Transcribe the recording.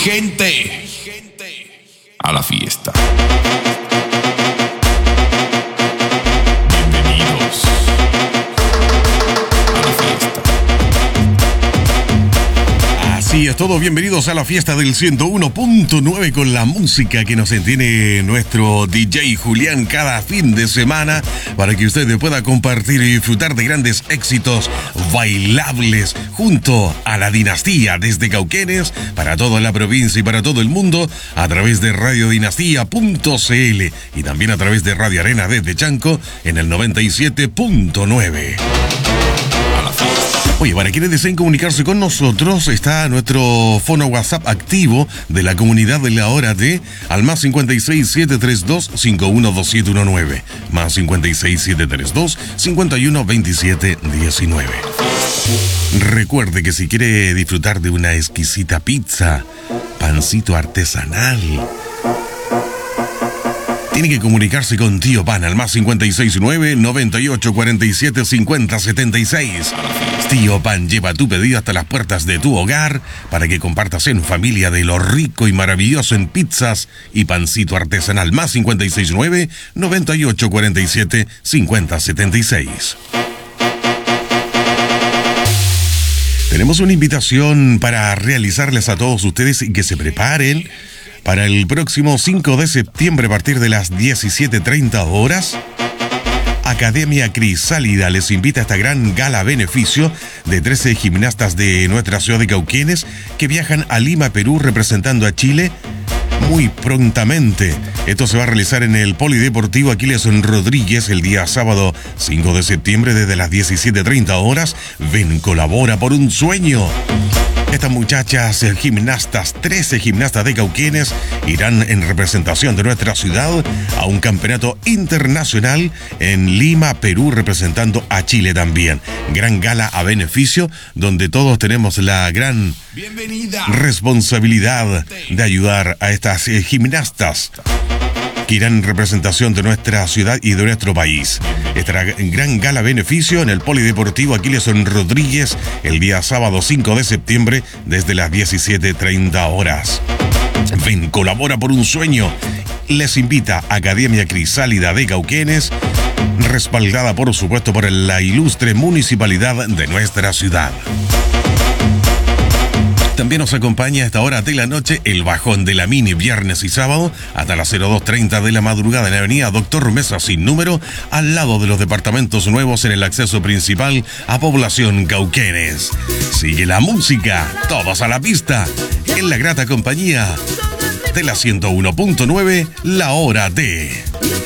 gente a la fiesta. Bienvenidos a la fiesta. Así es todo, bienvenidos a la fiesta del 101.9 con la música que nos entiende nuestro DJ Julián cada fin de semana para que usted pueda compartir y disfrutar de grandes éxitos bailables junto a la dinastía desde Cauquenes para toda la provincia y para todo el mundo a través de radiodinastía.cl y también a través de Radio Arena desde Chanco en el 97.9. Oye, para quienes deseen comunicarse con nosotros, está nuestro fono WhatsApp activo de la comunidad de la hora de al más 56732-512719, más 56732-512719. Recuerde que si quiere disfrutar de una exquisita pizza, pancito artesanal, tiene que comunicarse con Tío Pan al más 569-9847-5076. Tío Pan lleva tu pedido hasta las puertas de tu hogar para que compartas en familia de lo rico y maravilloso en pizzas y pancito artesanal. Más 569-9847-5076. Tenemos una invitación para realizarles a todos ustedes y que se preparen para el próximo 5 de septiembre a partir de las 17:30 horas. Academia Crisálida les invita a esta gran gala beneficio de 13 gimnastas de nuestra ciudad de Cauquenes que viajan a Lima, Perú, representando a Chile muy prontamente. Esto se va a realizar en el Polideportivo Aquiles Rodríguez el día sábado 5 de septiembre desde las 17:30 horas. Ven, colabora por un sueño. Estas muchachas gimnastas, 13 gimnastas de Cauquenes, irán en representación de nuestra ciudad a un campeonato internacional en Lima, Perú, representando a Chile también. Gran gala a beneficio, donde todos tenemos la gran responsabilidad de ayudar a estas gimnastas que irán en representación de nuestra ciudad y de nuestro país. Esta gran gala beneficio en el Polideportivo Aquiles Rodríguez el día sábado 5 de septiembre desde las 17:30 horas. Ven, colabora por un sueño. Les invita Academia Crisálida de Cauquenes, respaldada por supuesto por la ilustre municipalidad de nuestra ciudad. También nos acompaña a esta hora de la noche el bajón de la Mini viernes y sábado hasta las 02:30 de la madrugada en la avenida Doctor Mesa sin número, al lado de los departamentos nuevos en el acceso principal a población Cauquenes. Sigue la música, todos a la pista, en la grata compañía de la 101.9, la hora de...